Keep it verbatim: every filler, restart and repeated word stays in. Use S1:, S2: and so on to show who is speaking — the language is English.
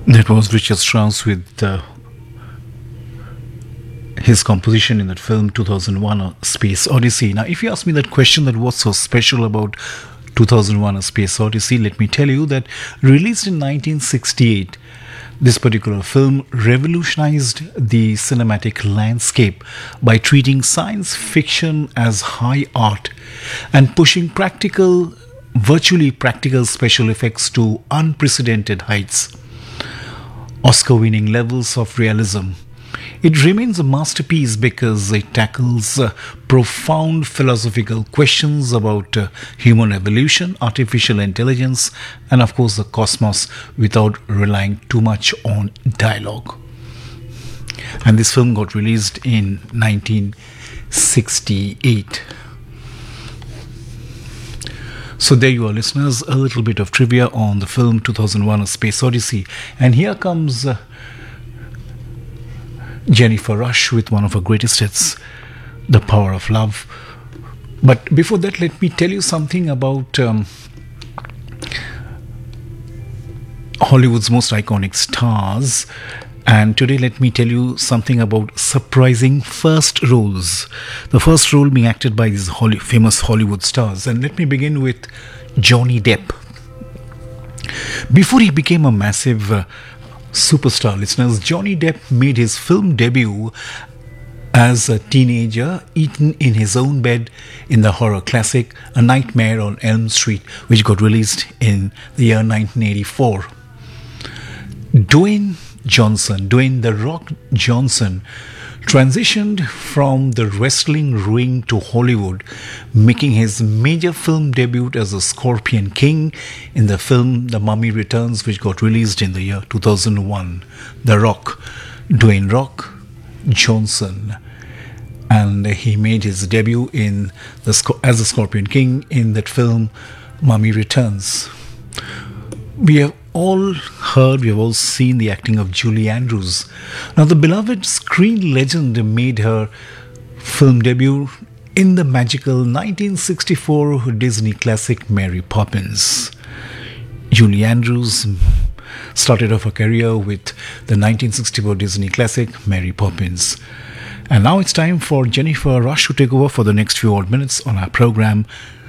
S1: That was Richard Strauss with uh, his composition in that film two thousand one A Space Odyssey. Now, if you ask me that question, that what's so special about two thousand one A Space Odyssey, let me tell you that released in nineteen sixty-eight, this particular film revolutionized the cinematic landscape by treating science fiction as high art and pushing practical, virtually practical special effects to unprecedented heights. Oscar winning levels of realism. It remains a masterpiece because it tackles uh, profound philosophical questions about uh, human evolution, artificial intelligence, and of course the cosmos without relying too much on dialogue. And this film got released in nineteen sixty-eight. So there you are, listeners, a little bit of trivia on the film two thousand one A Space Odyssey. And here comes uh, Jennifer Rush with one of her greatest hits, The Power of Love. But before that, let me tell you something about um, Hollywood's most iconic stars. And today, let me tell you something about surprising first roles. The first role being acted by these Holly, famous Hollywood stars. And let me begin with Johnny Depp. Before he became a massive uh, superstar, listeners, Johnny Depp made his film debut as a teenager, eaten in his own bed in the horror classic A Nightmare on Elm Street, which got released in the year nineteen eighty-four. Dwayne Johnson, Dwayne The Rock Johnson, transitioned from the wrestling ring to Hollywood, making his major film debut as a Scorpion King in the film The Mummy Returns, which got released in the year two thousand one. The Rock, Dwayne Rock Johnson, and he made his debut in the as a Scorpion King in that film Mummy Returns. We have all heard, we have all seen the acting of Julie Andrews. Now, the beloved screen legend made her film debut in the magical nineteen sixty-four Disney classic Mary Poppins. Julie Andrews started off her career with the nineteen sixty-four Disney classic Mary Poppins. And now it's time for Jennifer Rush to take over for the next few odd minutes on our program